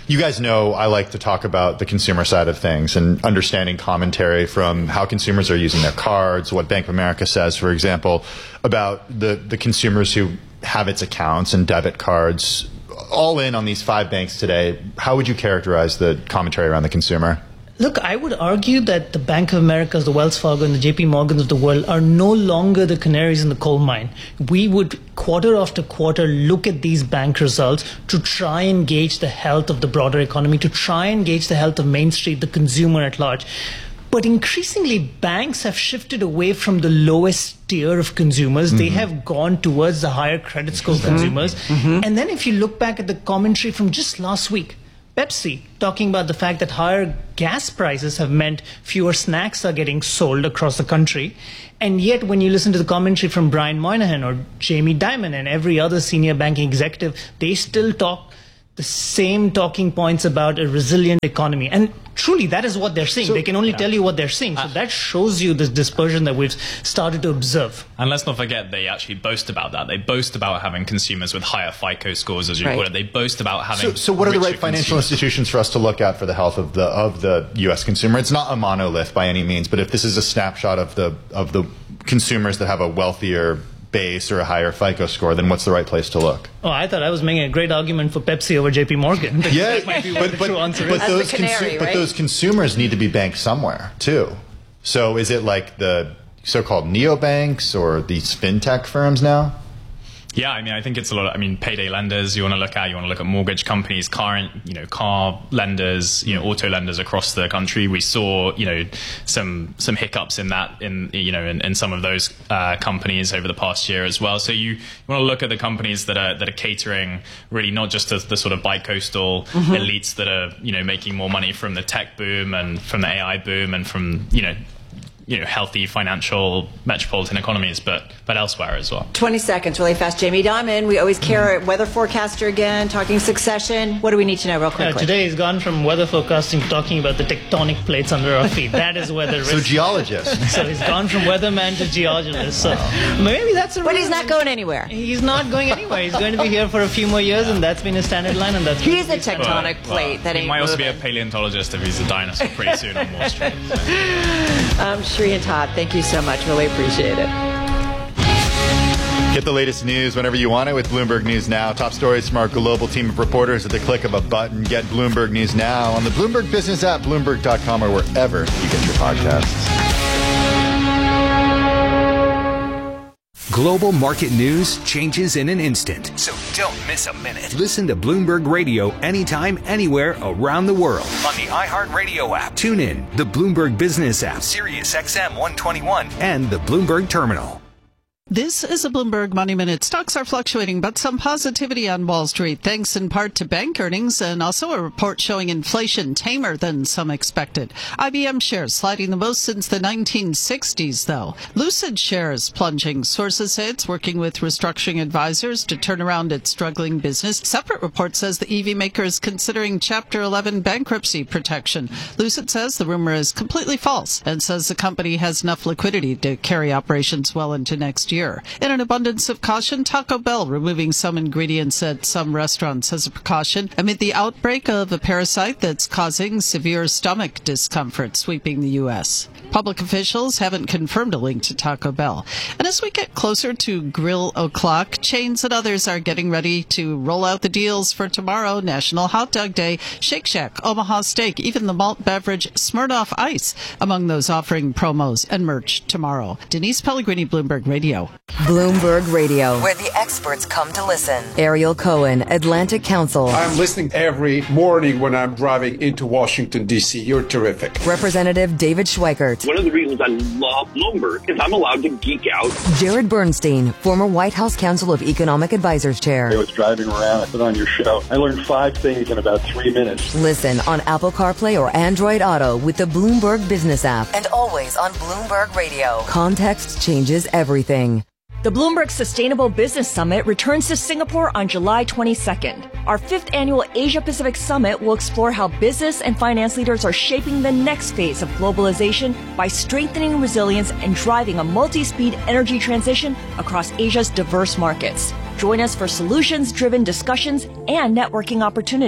You guys know I like to talk about the consumer side of things and understanding commentary from how consumers are using their cards, what Bank of America says, for example, about the, the consumers who have its accounts and debit cards. All in on these five banks today, how would you characterize the commentary around the consumer? Look, I would argue that the Bank of Americas, the Wells Fargo, and the J P Morgans of the world are no longer the canaries in the coal mine. We would, quarter after quarter, look at these bank results to try and gauge the health of the broader economy, to try and gauge the health of Main Street, the consumer at large. But increasingly, banks have shifted away from the lowest tier of consumers. Mm-hmm. They have gone towards the higher credit score mm-hmm. consumers. Mm-hmm. And then if you look back at the commentary from just last week, Pepsi talking about the fact that higher gas prices have meant fewer snacks are getting sold across the country. And yet, when you listen to the commentary from Brian Moynihan or Jamie Dimon and every other senior banking executive, they still talk the same talking points about a resilient economy. And truly, that is what they're seeing. So, they can only yeah. tell you what they're seeing. So uh, that shows you this dispersion that we've started to observe. And let's not forget, they actually boast about that. They boast about having consumers with higher FICO scores, as you right. call it. They boast about having. So, so what are the right financial consumers. institutions for us to look at for the health of the of the U S consumer? It's not a monolith by any means, but if this is a snapshot of the of the consumers that have a wealthier base or a higher FICO score, then what's the right place to look? Oh, I thought I was making a great argument for Pepsi over J P Morgan. Yeah, that might be but, what the but, true answer but, is. those canary, consu- right? but those consumers need to be banked somewhere, too. So is it like the so-called neobanks or these fintech firms now? Yeah, I mean, I think it's a lot of, I mean, payday lenders you want to look at. You want to look at mortgage companies, car, you know, car lenders, you know, auto lenders across the country. We saw, you know, some some hiccups in that, in, you know, in, in some of those uh, companies over the past year as well. So you, you want to look at the companies that are that are catering really not just to the sort of bi-coastal mm-hmm. elites that are, you know, making more money from the tech boom and from the A I boom and from, you know, you know, healthy financial metropolitan economies, but but elsewhere as well. twenty seconds, really fast. Jamie Dimon, we always care. Weather forecaster again, talking succession. What do we need to know real quickly? Yeah, today he's gone from weather forecasting to talking about the tectonic plates under our feet. That is where the risk. So geologist. So he's gone from weatherman to geologist. So maybe that's a But he's not going anywhere. He's not going anywhere. He's going to be here for a few more years, and that's been his standard line. And that's he's a tectonic well, plate well, that ain't He might moving. also be a paleontologist if he's a dinosaur pretty soon on Wall Street. So. Um, Sri and Todd, thank you so much. Really appreciate it. Get the latest news whenever you want it with Bloomberg News Now. Top stories from our global team of reporters at the click of a button. Get Bloomberg News Now on the Bloomberg Business app, Bloomberg dot com, or wherever you get your podcasts. Global market news changes in an instant. So don't miss a minute. Listen to Bloomberg Radio anytime, anywhere around the world. On the iHeartRadio app. Tune in, the Bloomberg Business app, Sirius X M one twenty-one, and the Bloomberg Terminal. This is a Bloomberg Money Minute. Stocks are fluctuating, but some positivity on Wall Street, thanks in part to bank earnings and also a report showing inflation tamer than some expected. I B M shares sliding the most since the nineteen sixties, though. Lucid shares plunging. Sources say it's working with restructuring advisors to turn around its struggling business. Separate report says the E V maker is considering Chapter eleven bankruptcy protection. Lucid says the rumor is completely false and says the company has enough liquidity to carry operations well into next year. In an abundance of caution, Taco Bell removing some ingredients at some restaurants as a precaution amid the outbreak of a parasite that's causing severe stomach discomfort sweeping the U S. Public officials haven't confirmed a link to Taco Bell. And as we get closer to Grill O'Clock, chains and others are getting ready to roll out the deals for tomorrow, National Hot Dog Day, Shake Shack, Omaha Steak, even the malt beverage Smirnoff Ice among those offering promos and merch tomorrow. Denise Pellegrini, Bloomberg Radio. Bloomberg Radio, where the experts come to listen. Ariel Cohen, Atlantic Council. I'm listening every morning when I'm driving into Washington, D C. You're terrific. Representative David Schweikert. One of the reasons I love Bloomberg is I'm allowed to geek out. Jared Bernstein, former White House Council of Economic Advisors Chair. I was driving around, I put on your show. I learned five things in about three minutes. Listen on Apple CarPlay or Android Auto with the Bloomberg Business app and always on Bloomberg Radio. Context changes everything. The Bloomberg Sustainable Business Summit returns to Singapore on July twenty-second. Our fifth annual Asia-Pacific Summit will explore how business and finance leaders are shaping the next phase of globalization by strengthening resilience and driving a multi-speed energy transition across Asia's diverse markets. Join us for solutions-driven discussions and networking opportunities.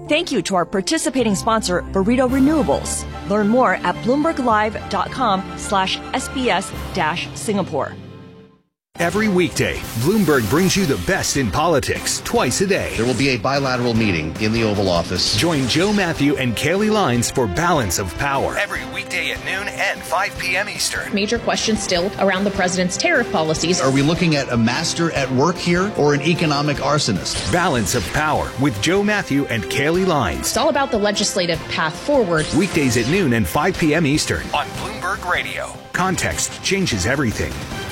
Thank you to our participating sponsor, Burrito Renewables. Learn more at bloomberglive.com slash SBS dash Singapore. Every weekday, Bloomberg brings you the best in politics twice a day. There will be a bilateral meeting in the Oval Office. Join Joe Matthew and Kaylee Lines for Balance of Power. Every weekday at noon and five p.m. Eastern. Major questions still around the president's tariff policies. Are we looking at a master at work here or an economic arsonist? Balance of Power with Joe Matthew and Kaylee Lines. It's all about the legislative path forward. Weekdays at noon and five p.m. Eastern on Bloomberg Radio. Context changes everything.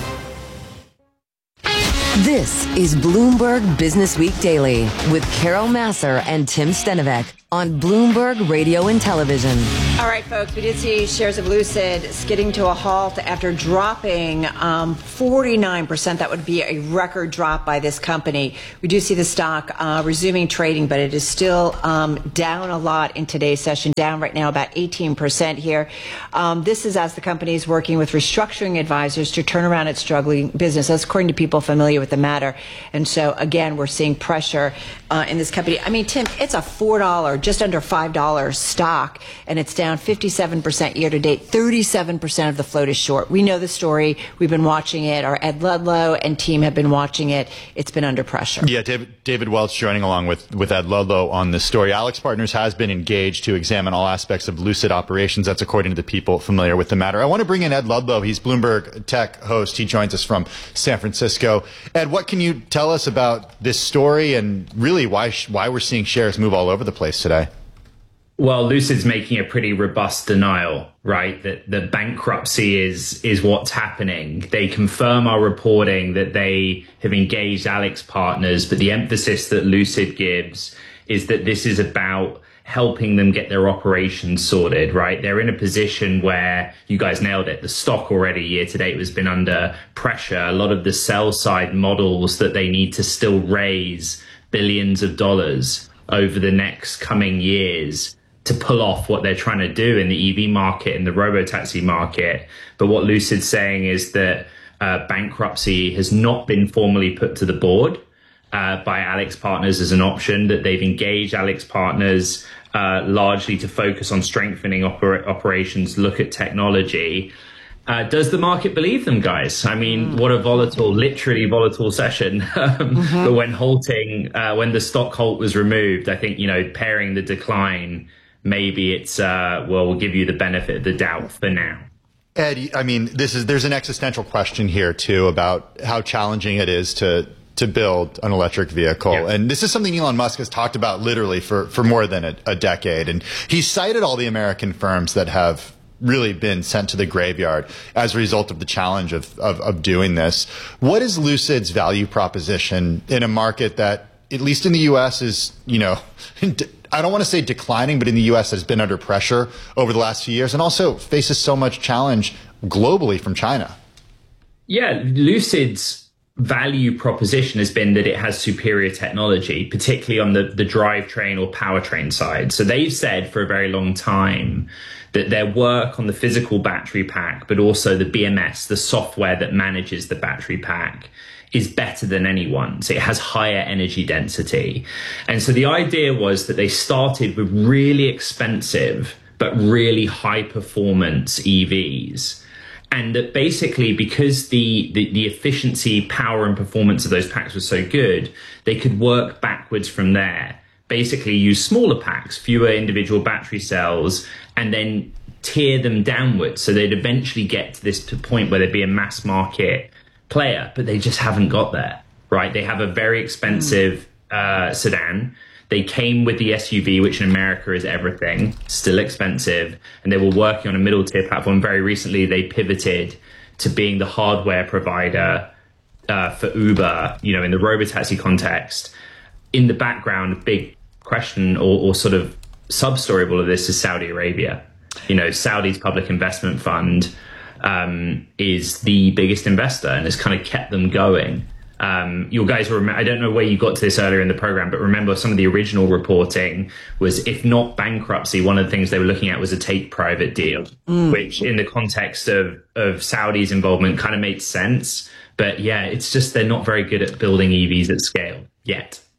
This is Bloomberg Business Week Daily with Carol Massar and Tim Stenovec on Bloomberg Radio and Television. All right, folks, we did see shares of Lucid skidding to a halt after dropping um, forty-nine percent. That would be a record drop by this company. We do see the stock uh, resuming trading, but it is still um, down a lot in today's session, down right now about eighteen percent here. Um, this is as the company is working with restructuring advisors to turn around its struggling business. That's according to people familiar with the matter. And so, again, we're seeing pressure uh, in this company. I mean, Tim, it's a four dollars, just under five dollars stock, and it's down fifty-seven percent year to date. thirty-seven percent of the float is short. We know the story. We've been watching it. Our Ed Ludlow and team have been watching it. It's been under pressure. Yeah, David, David Welch joining along with, with Ed Ludlow on this story. Alex Partners has been engaged to examine all aspects of Lucid operations. That's according to the people familiar with the matter. I want to bring in Ed Ludlow. He's Bloomberg Tech host. He joins us from San Francisco. Ed, what can you tell us about this story and really why why we're seeing shares move all over the place today? Well, Lucid's making a pretty robust denial, right? That the bankruptcy is is what's happening. They confirm our reporting that they have engaged Alex Partners, but the emphasis that Lucid gives is that this is about helping them get their operations sorted, right? They're in a position where, you guys nailed it, the stock already year to date has been under pressure. A lot of the sell side models that they need to still raise billions of dollars over the next coming years to pull off what they're trying to do in the E V market and the robotaxi market. But what Lucid's saying is that uh, bankruptcy has not been formally put to the board uh, by Alex Partners as an option, that they've engaged Alex Partners uh, largely to focus on strengthening oper- operations, look at technology. Uh, does the market believe them, guys? I mean, what a volatile, literally volatile session. um, mm-hmm. But when halting, uh, when the stock halt was removed, I think, you know, pairing the decline, maybe it's, uh, well, we'll give you the benefit of the doubt for now. Ed, I mean, this is, there's an existential question here too about how challenging it is to, to build an electric vehicle. Yeah. And this is something Elon Musk has talked about literally for, for more than a, a decade. And he cited all the American firms that have really been sent to the graveyard as a result of the challenge of, of, of doing this. What is Lucid's value proposition in a market that, at least in the U S, is, you know, I don't want to say declining, but in the U S has been under pressure over the last few years and also faces so much challenge globally from China? Yeah, Lucid's value proposition has been that it has superior technology, particularly on the, the drivetrain or powertrain side. So they've said for a very long time that their work on the physical battery pack, but also the B M S, the software that manages the battery pack, is better than anyone's. It has higher energy density. And so the idea was that they started with really expensive, but really high performance E Vs. And that basically, because the, the, the efficiency, power, and performance of those packs was so good, they could work backwards from there. Basically use smaller packs, fewer individual battery cells, and then tier them downwards. So they'd eventually get to this point where there'd be a mass market player, but they just haven't got there, right? They have a very expensive uh, sedan. They came with the S U V, which in America is everything, still expensive. And they were working on a middle tier platform. Very recently, they pivoted to being the hardware provider uh, for Uber, you know, in the robotaxi context. In the background, a big question or, or sort of sub-story of all of this is Saudi Arabia. You know, Saudi's public investment fund um, is the biggest investor and has kind of kept them going. Um, you guys were, I don't know where you got to this earlier in the program, but remember some of the original reporting was, if not bankruptcy, one of the things they were looking at was a take private deal, mm. which in the context of, of Saudi's involvement kind of made sense. But yeah, it's just they're not very good at building E Vs at scale yet.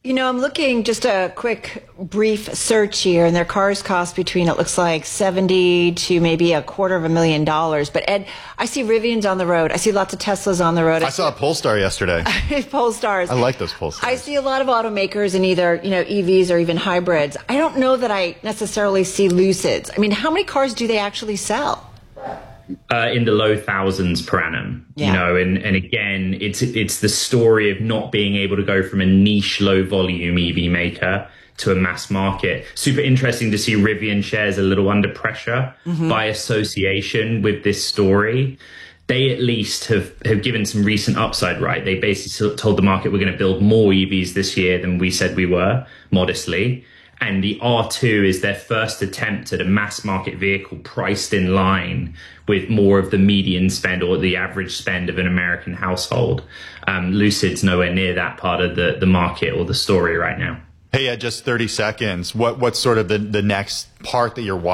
You know, I'm looking just a quick, brief search here, and their cars cost between, it looks like, seventy to maybe a quarter of a million dollars. But Ed, I see Rivians on the road. I see lots of Teslas on the road. I, I saw a Polestar yesterday. Polestars. I like those Polestars. I see a lot of automakers in either, you know, E Vs or even hybrids. I don't know that I necessarily see Lucids. I mean, how many cars do they actually sell? Uh, in the low thousands per annum, yeah. you know, and, and again, it's it's the story of not being able to go from a niche, low volume E V maker to a mass market. Super interesting to see Rivian shares a little under pressure mm-hmm. by association with this story. They at least have, have given some recent upside, right? They basically told the market we're going to build more E Vs this year than we said we were, modestly. And the R two is their first attempt at a mass market vehicle priced in line with more of the median spend or the average spend of an American household. Um, Lucid's nowhere near that part of the, the market or the story right now. Hey, Ed, just thirty seconds. What What's sort of the, the next part that you're watching?